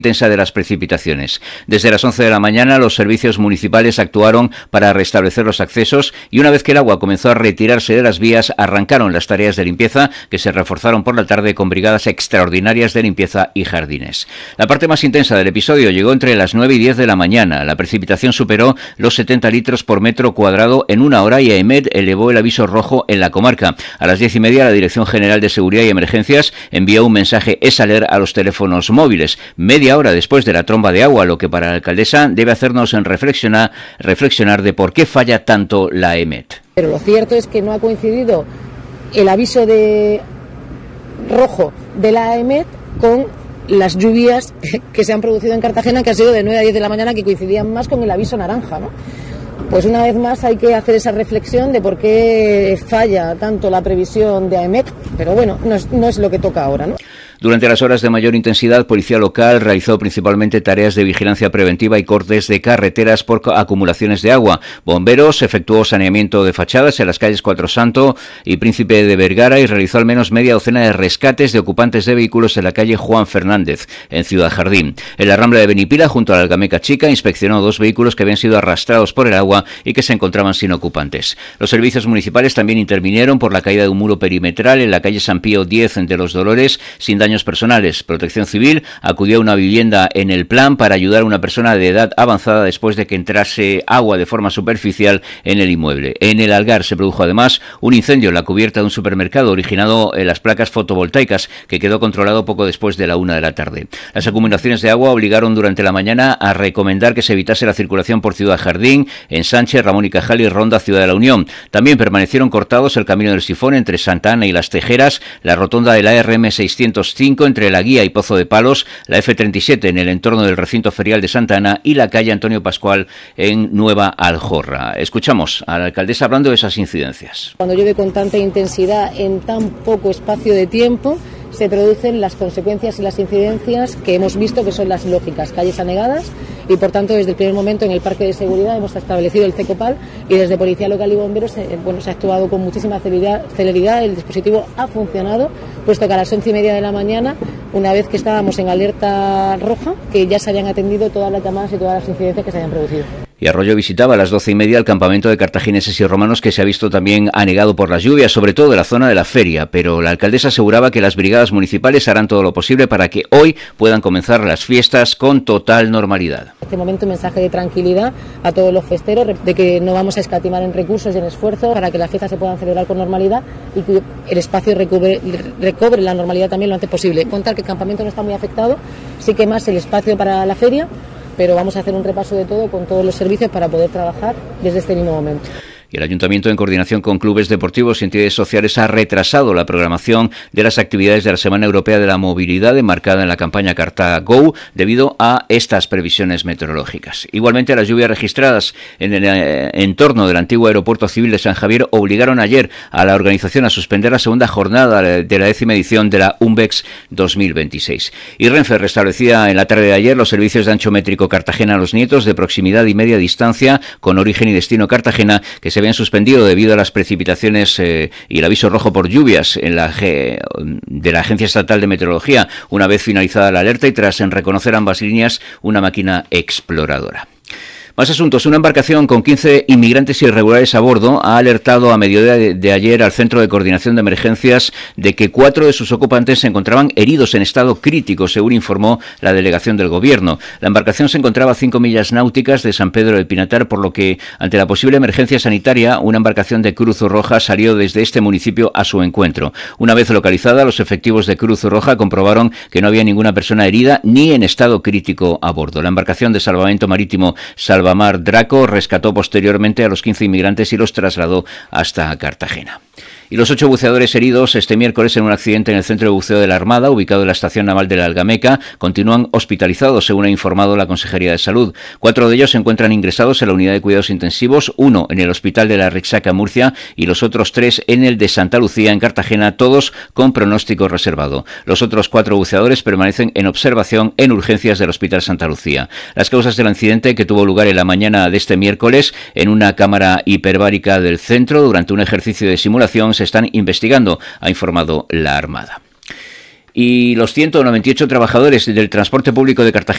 intensa de las precipitaciones. Desde las 11 de la mañana los servicios municipales actuaron para restablecer los accesos y una vez que el agua comenzó a retirarse de las vías, arrancaron las tareas de limpieza que se reforzaron por la tarde con brigadas extraordinarias de limpieza y jardines. La parte más intensa del episodio llegó entre las 9 y 10 de la mañana. La precipitación superó los 70 litros por metro cuadrado en una hora y AEMET elevó el aviso rojo en la comarca. A las 10:30 la Dirección General de Seguridad y Emergencias envió un mensaje ESALER a los teléfonos móviles. Media hora después de la tromba de agua, lo que para la alcaldesa debe hacernos reflexionar de por qué falla tanto la AEMET. Pero lo cierto es que no ha coincidido el aviso de rojo de la AEMET con las lluvias que se han producido en Cartagena, que han sido de 9 a 10 de la mañana, que coincidían más con el aviso naranja, ¿no? Pues una vez más hay que hacer esa reflexión de por qué falla tanto la previsión de AEMET, pero bueno, no es lo que toca ahora, ¿no? Durante las horas de mayor intensidad, Policía Local realizó principalmente tareas de vigilancia preventiva y cortes de carreteras por acumulaciones de agua. Bomberos efectuó saneamiento de fachadas en las calles Cuatro Santo y Príncipe de Vergara y realizó al menos media docena de rescates de ocupantes de vehículos en la calle Juan Fernández, en Ciudad Jardín. En la Rambla de Benipila, junto a la Algameca Chica, inspeccionó 2 vehículos que habían sido arrastrados por el agua y que se encontraban sin ocupantes. Los servicios municipales también intervinieron por la caída de un muro perimetral en la calle San Pío X de los Dolores, sin daños personales. Protección Civil acudió a una vivienda en el Plan para ayudar a una persona de edad avanzada después de que entrase agua de forma superficial en el inmueble. En el Algar se produjo además un incendio en la cubierta de un supermercado originado en las placas fotovoltaicas que quedó controlado poco después de la 1 de la tarde. Las acumulaciones de agua obligaron durante la mañana a recomendar que se evitase la circulación por Ciudad Jardín, en Sánchez, Ramón y Cajal y Ronda Ciudad de la Unión. También permanecieron cortados el Camino del Sifón entre Santa Ana y Las Tejeras, la rotonda de la RM 605 entre La Guía y Pozo de Palos, la F37 en el entorno del recinto ferial de Santa Ana y la calle Antonio Pascual en Nueva Aljorra. Escuchamos a la alcaldesa hablando de esas incidencias. Cuando llueve con tanta intensidad en tan poco espacio de tiempo, se producen las consecuencias y las incidencias que hemos visto, que son las lógicas: calles anegadas, y por tanto desde el primer momento en el parque de seguridad hemos establecido el CECOPAL y desde Policía Local y Bomberos se ha actuado con muchísima celeridad. El dispositivo ha funcionado, puesto que a las 11:30 de la mañana, una vez que estábamos en alerta roja, que ya se habían atendido todas las llamadas y todas las incidencias que se habían producido. Y Arroyo visitaba a las 12:30 el campamento de cartagineses y romanos que se ha visto también anegado por las lluvias, sobre todo de la zona de la feria, pero la alcaldesa aseguraba que las brigadas municipales harán todo lo posible para que hoy puedan comenzar las fiestas con total normalidad. En este momento un mensaje de tranquilidad a todos los festeros, de que no vamos a escatimar en recursos y en esfuerzo para que las fiestas se puedan celebrar con normalidad y que el espacio recobre la normalidad también lo antes posible. Contar que el campamento no está muy afectado, sí que más el espacio para la feria, pero vamos a hacer un repaso de todo con todos los servicios para poder trabajar desde este mismo momento. Y el Ayuntamiento, en coordinación con clubes deportivos y entidades sociales, ha retrasado la programación de las actividades de la Semana Europea de la Movilidad enmarcada en la campaña CartaGo debido a estas previsiones meteorológicas. Igualmente, las lluvias registradas en el entorno del antiguo aeropuerto civil de San Javier obligaron ayer a la organización a suspender la segunda jornada de la 10ª edición de la UNBEX 2026. Y Renfe restablecía en la tarde de ayer los servicios de ancho métrico Cartagena a Los Nietos de proximidad y media distancia con origen y destino Cartagena, que se habían suspendido debido a las precipitaciones y el aviso rojo por lluvias de la Agencia Estatal de Meteorología, una vez finalizada la alerta y tras reconocer ambas líneas una máquina exploradora. Más asuntos. Una embarcación con 15 inmigrantes irregulares a bordo ha alertado a mediodía de ayer al Centro de Coordinación de Emergencias de que 4 de sus ocupantes se encontraban heridos en estado crítico, según informó la delegación del Gobierno. La embarcación se encontraba a 5 millas náuticas de San Pedro del Pinatar, por lo que, ante la posible emergencia sanitaria, una embarcación de Cruz Roja salió desde este municipio a su encuentro. Una vez localizada, los efectivos de Cruz Roja comprobaron que no había ninguna persona herida ni en estado crítico a bordo. La embarcación de salvamento marítimo Salvamar Draco rescató posteriormente a los 15 inmigrantes y los trasladó hasta Cartagena. Y los 8 buceadores heridos este miércoles en un accidente en el centro de buceo de la Armada, ubicado en la estación naval de la Algameca, continúan hospitalizados, según ha informado la Consejería de Salud. 4 de ellos se encuentran ingresados en la unidad de cuidados intensivos, 1 en el hospital de la Rixaca, Murcia, y los otros 3 en el de Santa Lucía, en Cartagena, todos con pronóstico reservado. Los otros 4 buceadores permanecen en observación en urgencias del Hospital Santa Lucía. Las causas del accidente, que tuvo lugar en la mañana de este miércoles en una cámara hiperbárica del centro durante un ejercicio de simulación, se están investigando, ha informado la Armada. Y los 198 trabajadores del transporte público de Cartagena